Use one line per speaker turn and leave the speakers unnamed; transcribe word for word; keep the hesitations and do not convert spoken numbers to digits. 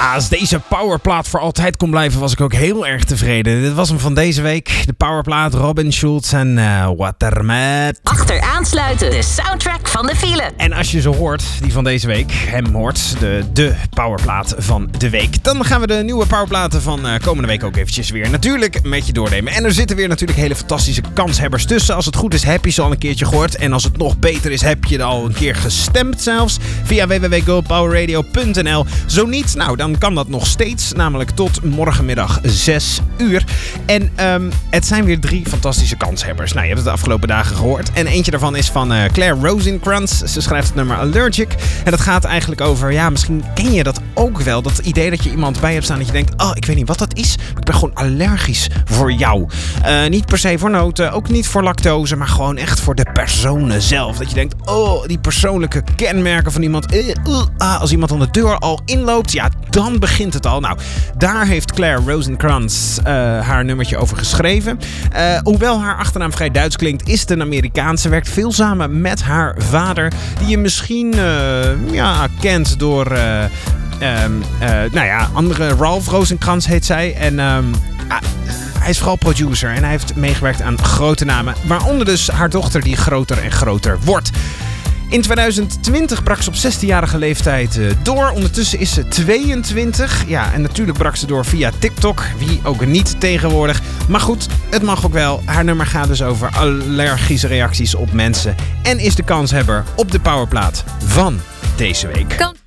Ja, als deze powerplaat voor altijd kon blijven, was ik ook heel erg tevreden. Dit was hem van deze week. De powerplaat Robin Schulz en uh, Watermet.
Achteraansluiten, de soundtrack van de file.
En als je zo hoort, die van deze week, hem hoort, de, de powerplaat van de week, dan gaan we de nieuwe powerplaten van uh, komende week ook eventjes weer natuurlijk met je doornemen. En er zitten weer natuurlijk hele fantastische kanshebbers tussen. Als het goed is, heb je ze al een keertje gehoord. En als het nog beter is, heb je er al een keer gestemd zelfs. Via w w w punt go power radio punt n l. Zo niet, nou dan kan dat nog steeds. Namelijk tot morgenmiddag zes uur. En um, het zijn weer drie fantastische kanshebbers. Nou, je hebt het de afgelopen dagen gehoord. En eentje daarvan is van uh, Claire Rosenkrantz. Ze schrijft het nummer Allergic. En dat gaat eigenlijk over, ja, misschien ken je dat ook wel. Dat idee dat je iemand bij hebt staan dat je denkt, oh, ik weet niet wat dat is, maar ik ben gewoon allergisch voor jou. Uh, niet per se voor noten, ook niet voor lactose, maar gewoon echt voor de personen zelf. Dat je denkt, oh, die persoonlijke kenmerken van iemand. Uh, uh, ah, als iemand aan de deur al inloopt, ja, dan begint het al. Nou, daar heeft Claire Rosenkrantz uh, haar nummertje over geschreven. Uh, hoewel haar achternaam vrij Duits klinkt, is het een Amerikaanse. Werkt veel samen met haar vader, die je misschien uh, ja, kent door uh, um, uh, nou ja, andere Ralph Rosenkrantz heet zij. En um, uh, hij is vooral producer en hij heeft meegewerkt aan grote namen, waaronder dus haar dochter die groter en groter wordt. In tweeduizend twintig brak ze op zestienjarige leeftijd uh, door. Ondertussen is ze tweeëntwintig. Ja, en natuurlijk brak ze door via TikTok. Wie ook niet tegenwoordig. Maar goed, het mag ook wel. Haar nummer gaat dus over allergische reacties op mensen. En is de kanshebber op de powerplaat van deze week.
Kan-